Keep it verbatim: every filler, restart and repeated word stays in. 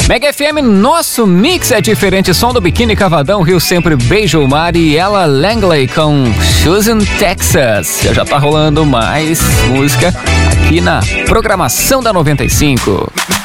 Mega F M, nosso mix é diferente. Som do Biquíni Cavadão, Rio Sempre Beijo o Mar e Ella Langley com Houston, Texas. Já já tá rolando mais música aqui na programação da noventa e cinco.